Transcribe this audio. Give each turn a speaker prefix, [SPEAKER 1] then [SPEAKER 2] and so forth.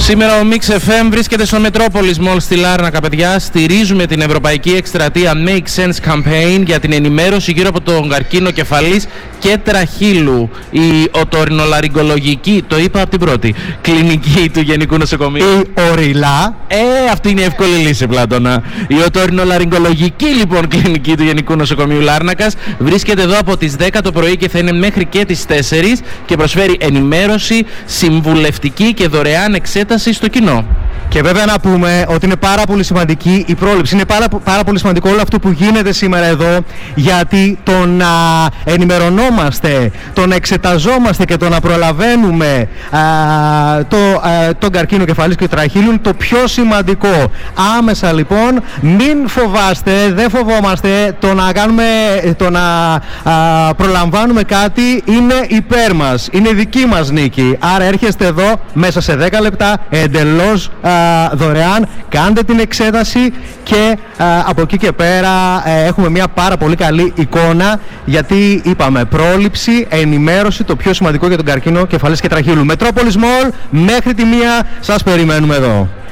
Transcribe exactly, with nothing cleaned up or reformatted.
[SPEAKER 1] Σήμερα ο Mix εφ εμ βρίσκεται στο Metropolis Mall στη Λάρνακα, παιδιά. Στηρίζουμε την ευρωπαϊκή εκστρατεία Make Sense Campaign για την ενημέρωση γύρω από τον καρκίνο κεφαλής και τραχύλου. Η οτορινολαριγκολογική, το είπα από την πρώτη, κλινική του Γενικού Νοσοκομείου.
[SPEAKER 2] Η οριλά.
[SPEAKER 1] Ε, αυτή είναι η εύκολη λύση, Πλάτωνα. Η οτορινολαριγκολογική, λοιπόν, κλινική του Γενικού Νοσοκομείου Λάρνακας βρίσκεται εδώ από τις δέκα το πρωί και θα είναι μέχρι και τις τέσσερις και προσφέρει ενημέρωση, συμβουλευτική και δωρεάν εξέταση στο κοινό.
[SPEAKER 2] Και βέβαια να πούμε ότι είναι πάρα πολύ σημαντική η πρόληψη. Είναι πάρα, πάρα πολύ σημαντικό όλο αυτό που γίνεται σήμερα εδώ, γιατί το να ενημερωνόμαστε, το να εξεταζόμαστε και το να προλαβαίνουμε α, το, α, τον καρκίνο κεφαλής και τραχύλου είναι το πιο σημαντικό. Άμεσα λοιπόν, μην φοβάστε, δεν φοβόμαστε, το να, κάνουμε, το να α, προλαμβάνουμε κάτι είναι υπέρ μας, είναι δική μας νίκη. Άρα έρχεστε εδώ μέσα σε δέκα λεπτά εντελώς α, δωρεάν, κάντε την εξέταση και α, από εκεί και πέρα ε, έχουμε μια πάρα πολύ καλή εικόνα, γιατί είπαμε πρόληψη, ενημέρωση, το πιο σημαντικό για τον καρκίνο κεφαλής και τραχύλου. Metropolis Mall, μέχρι τη μία σας περιμένουμε εδώ.